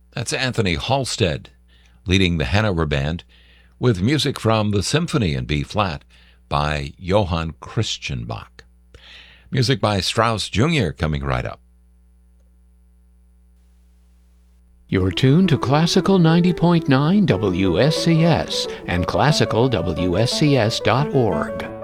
That's Anthony Halstead leading the Hanover Band with music from the Symphony in B-flat by Johann Christian Bach. Music by Strauss Jr. coming right up. You're tuned to Classical 90.9 WSCS and classicalwscs.org.